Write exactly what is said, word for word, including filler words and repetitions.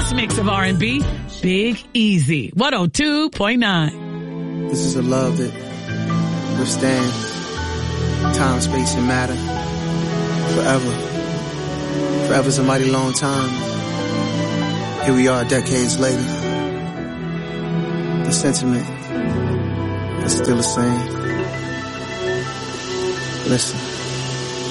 best mix of R and B, Big Easy, one oh two point nine. This is a love that withstands time, space, and matter forever. Forever's a mighty long time. Here we are decades later. The sentiment is still the same. Listen.